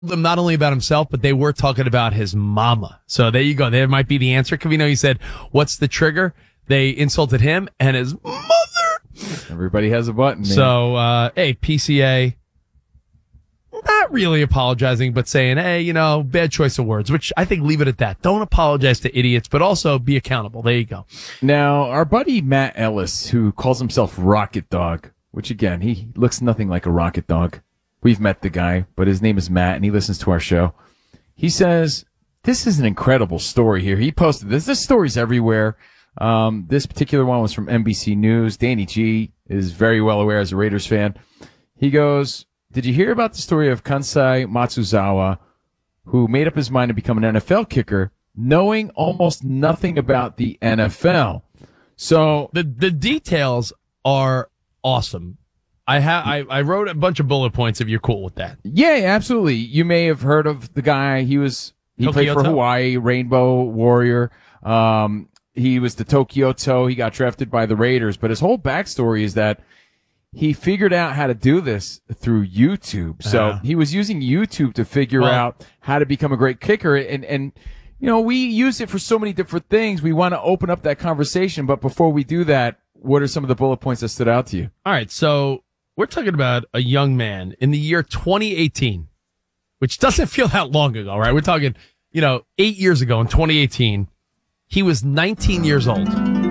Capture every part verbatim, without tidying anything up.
them not only about himself, but they were talking about his mama. So there you go. There might be the answer. Covino, you said, what's the trigger? They insulted him and his mother. Everybody has a button, man. So, uh, hey, P C A, not really apologizing, but saying, hey, you know, bad choice of words, which I think leave it at that. Don't apologize to idiots, but also be accountable. There you go. Now, our buddy Matt Ellis, who calls himself Rocket Dog, which again, he looks nothing like a rocket dog. We've met the guy, but his name is Matt, and he listens to our show. He says, this is an incredible story here. He posted this. This story's everywhere. Um, this particular one was from N B C News. Danny G is very well aware as a Raiders fan. He goes, did you hear about the story of Kansai Matsuzawa, who made up his mind to become an N F L kicker, knowing almost nothing about the N F L? So the the details are awesome. I have I, I wrote a bunch of bullet points if you're cool with that. Yeah, absolutely. You may have heard of the guy. He was he Tokyo played for Toe? Hawaii, Rainbow Warrior. Um, he was the Tokyo Toe. He got drafted by the Raiders, but his whole backstory is that he figured out how to do this through YouTube. So Uh-huh. he was using YouTube to figure Well- out how to become a great kicker. And, and, you know, we use it for so many different things. We want to open up that conversation. But before we do that, what are some of the bullet points that stood out to you? All right, so we're talking about a young man in the year twenty eighteen, which doesn't feel that long ago, right? We're talking, you know, eight years ago in twenty eighteen. He was nineteen years old.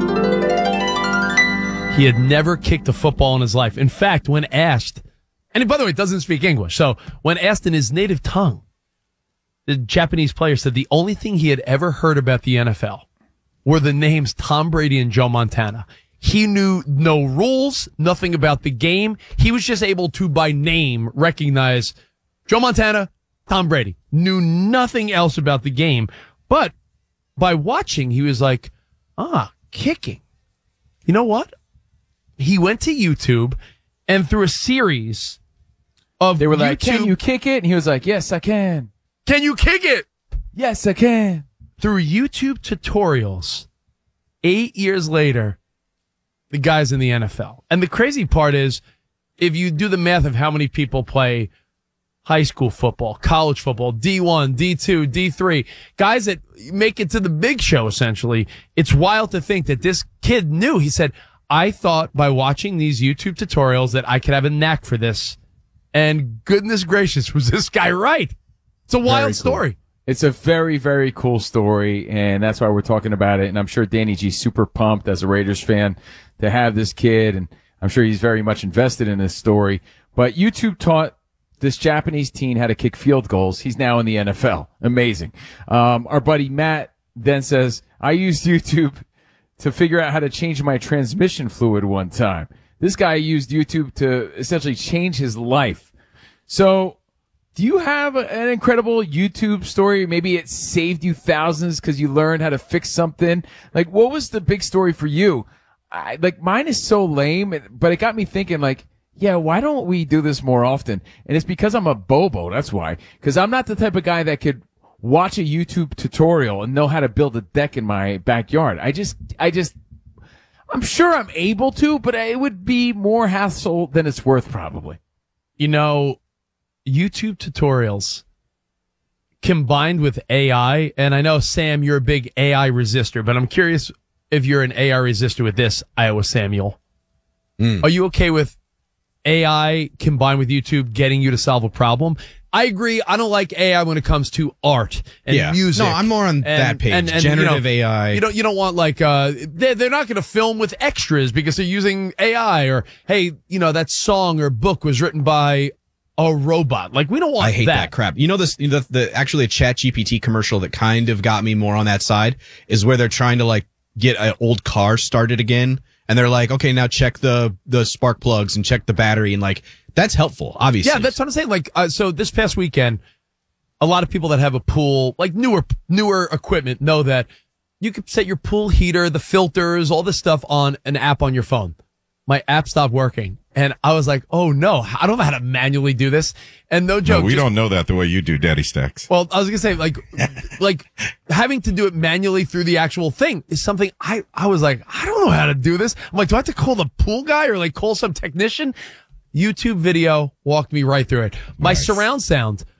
He had never kicked a football in his life. In fact, when asked, and by the way, doesn't speak English. So when asked in his native tongue, the Japanese player said the only thing he had ever heard about the N F L were the names Tom Brady and Joe Montana. He knew no rules, nothing about the game. He was just able to, by name, recognize Joe Montana, Tom Brady. Knew nothing else about the game. But by watching, he was like, ah, kicking. You know what? He went to YouTube and through a series of They were like, YouTube, can you kick it? And he was like, yes, I can. Can you kick it? Yes, I can. Through YouTube tutorials, eight years later, the guy's in the N F L. And the crazy part is, if you do the math of how many people play high school football, college football, D one, D two, D three, guys that make it to the big show, essentially, it's wild to think that this kid knew. He said, I thought by watching these YouTube tutorials that I could have a knack for this. And goodness gracious, was this guy right? It's a wild Very cool. story. It's a very, very cool story, and that's why we're talking about it. And I'm sure Danny G's super pumped as a Raiders fan to have this kid, and I'm sure he's very much invested in this story. But YouTube taught this Japanese teen how to kick field goals. He's now in the N F L. Amazing. Um, our buddy Matt then says, I used YouTube to figure out how to change my transmission fluid one time. This guy used YouTube to essentially change his life. So, do you have an incredible YouTube story? Maybe it saved you thousands because you learned how to fix something. Like, what was the big story for you? I, like, mine is so lame, but it got me thinking, like, yeah, why don't we do this more often? And it's because I'm a bobo. That's why. Because I'm not the type of guy that could watch a YouTube tutorial and know how to build a deck in my backyard. I just, I just, I'm sure I'm able to, but it would be more hassle than it's worth, probably. You know, YouTube tutorials combined with A I, and I know, Sam, you're a big A I resistor, but I'm curious if you're an A I resistor with this, Iowa Samuel. Mm. Are you okay with A I combined with YouTube getting you to solve a problem? I agree. I don't like A I when it comes to art and yeah. music. No, I'm more on and, that page. And, and, Generative you know, A I. You don't, you don't want like, uh, they're, they're not going to film with extras because they're using A I, or, hey, you know, that song or book was written by a robot. Like, we don't want that. I hate that. that crap. You know, this, the, the, actually a Chat G P T commercial that kind of got me more on that side is where they're trying to like get an old car started again. And they're like, okay, now check the, the spark plugs and check the battery. And like, that's helpful, obviously. Yeah, that's what I'm saying. Like, uh, so this past weekend, a lot of people that have a pool, like newer, newer equipment, know that you can set your pool heater, the filters, all this stuff on an app on your phone. My app stopped working. And I was like, oh no, I don't know how to manually do this. And no joke. No, we just, don't know that the way you do, Daddy Stacks. Well, I was going to say, like, like having to do it manually through the actual thing is something I, I was like, I don't know how to do this. I'm like, do I have to call the pool guy or like call some technician? YouTube video walked me right through it. My Nice. surround sound